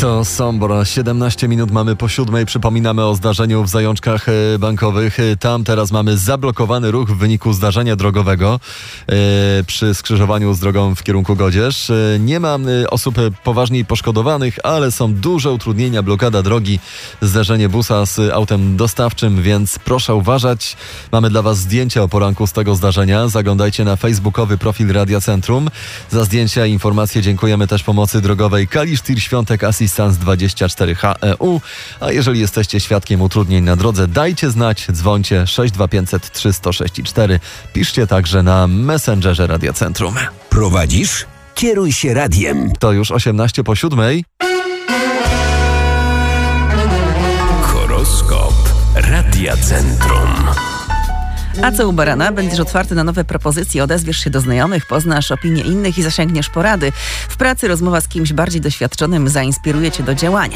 To Sombor, 17 minut mamy po 7. Przypominamy o zdarzeniu w Zajączkach Bankowych. Tam teraz mamy zablokowany ruch w wyniku zdarzenia drogowego przy skrzyżowaniu z drogą w kierunku Godzierz. Nie ma osób poważniej poszkodowanych, ale są duże utrudnienia, blokada drogi, zderzenie busa z autem dostawczym, więc proszę uważać. Mamy dla Was zdjęcia o poranku z tego zdarzenia. Zaglądajcie na facebookowy profil Radia Centrum. Za zdjęcia i informacje dziękujemy też pomocy drogowej Kalisz Tir Świątek Assistance 24 HEU. A jeżeli jesteście świadkiem utrudnień na drodze, dajcie znać, dzwońcie 62500 306 Piszcie także na Messengerze Radia Centrum. Prowadzisz? Kieruj się radiem. To już 18 po 7. Horoskop Radia Centrum. A co u barana? Będziesz otwarty na nowe propozycje, odezwiesz się do znajomych, poznasz opinie innych i zasięgniesz porady. W pracy rozmowa z kimś bardziej doświadczonym zainspiruje cię do działania.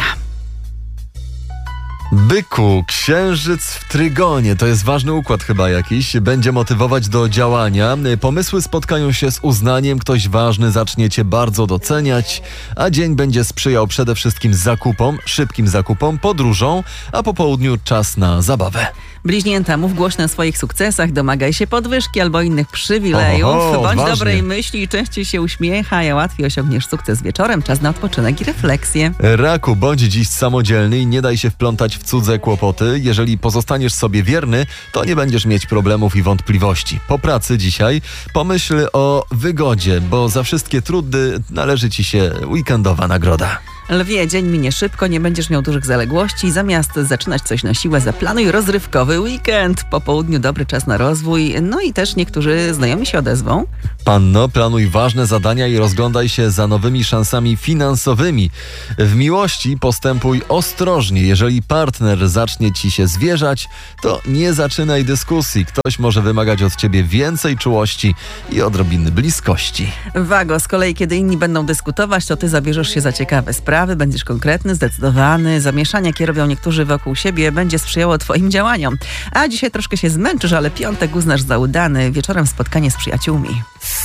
Byku, księżyc w trygonie, to jest ważny układ chyba jakiś, będzie motywować do działania, pomysły spotkają się z uznaniem, ktoś ważny zacznie cię bardzo doceniać, a dzień będzie sprzyjał przede wszystkim zakupom, szybkim zakupom, podróżom, a po południu czas na zabawę. Bliźnięta, mów głośno o swoich sukcesach, domagaj się podwyżki albo innych przywilejów, bądź ważnie. dobrej myśli i częściej się uśmiechaj, a łatwiej osiągniesz sukces wieczorem, czas na odpoczynek i refleksję. Raku, bądź dziś samodzielny i nie daj się wplątać w cudze kłopoty. Jeżeli pozostaniesz sobie wierny, to nie będziesz mieć problemów i wątpliwości. Po pracy dzisiaj pomyśl o wygodzie, bo za wszystkie trudy należy ci się weekendowa nagroda. Lwie, dzień minie szybko, nie będziesz miał dużych zaległości. Zamiast zaczynać coś na siłę, zaplanuj rozrywkowy weekend. Po południu dobry czas na rozwój, no i też niektórzy znajomi się odezwą. Panno, planuj ważne zadania i rozglądaj się za nowymi szansami finansowymi. W miłości postępuj ostrożnie. Jeżeli partner zacznie ci się zwierzać, to nie zaczynaj dyskusji. Ktoś może wymagać od ciebie więcej czułości i odrobiny bliskości. Wago, z kolei kiedy inni będą dyskutować, to ty zabierzesz się za ciekawe sprawy, będziesz konkretny, zdecydowany. Zamieszanie, jakie robią niektórzy wokół siebie, będzie sprzyjało twoim działaniom. A dzisiaj troszkę się zmęczysz, ale piątek uznasz za udany. Wieczorem spotkanie z przyjaciółmi.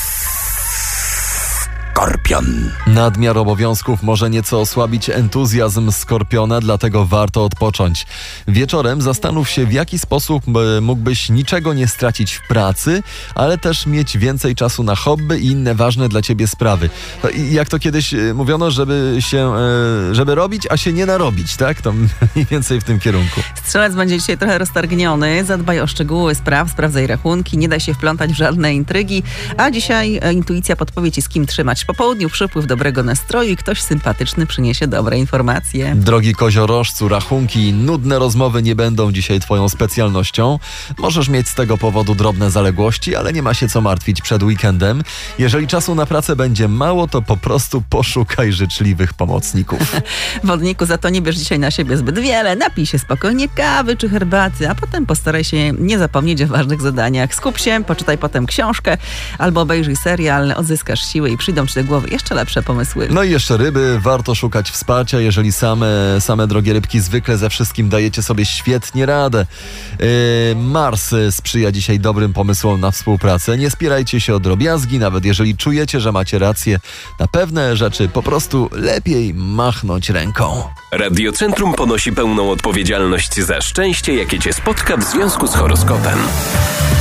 Skorpion. Nadmiar obowiązków może nieco osłabić entuzjazm Skorpiona, dlatego warto odpocząć. Wieczorem zastanów się, w jaki sposób mógłbyś niczego nie stracić w pracy, ale też mieć więcej czasu na hobby i inne ważne dla ciebie sprawy. Jak to kiedyś mówiono, żeby robić, a się nie narobić, tak? To mniej więcej w tym kierunku. Strzelec będzie dzisiaj trochę roztargniony. Zadbaj o szczegóły spraw, sprawdzaj rachunki, nie daj się wplątać w żadne intrygi, a dzisiaj intuicja podpowie ci, z kim trzymać. Po południu przypływ dobrego nastroju i ktoś sympatyczny przyniesie dobre informacje. Drogi koziorożcu, rachunki i nudne rozmowy nie będą dzisiaj twoją specjalnością. Możesz mieć z tego powodu drobne zaległości, ale nie ma się co martwić przed weekendem. Jeżeli czasu na pracę będzie mało, to po prostu poszukaj życzliwych pomocników. Wodniku, za to nie bierz dzisiaj na siebie zbyt wiele. Napij się spokojnie kawy czy herbaty, a potem postaraj się nie zapomnieć o ważnych zadaniach. Skup się, poczytaj potem książkę albo obejrzyj serial, odzyskasz siły i przyjdą ci do głowy jeszcze lepsze pomysły. No i jeszcze ryby, warto szukać wsparcia, jeżeli same drogie rybki zwykle ze wszystkim dajecie sobie świetnie radę. Mars sprzyja dzisiaj dobrym pomysłom na współpracę. Nie spierajcie się o drobiazgi, nawet jeżeli czujecie, że macie rację. Na pewne rzeczy po prostu lepiej machnąć ręką. Radio Centrum ponosi pełną odpowiedzialność za szczęście, jakie cię spotka w związku z horoskopem.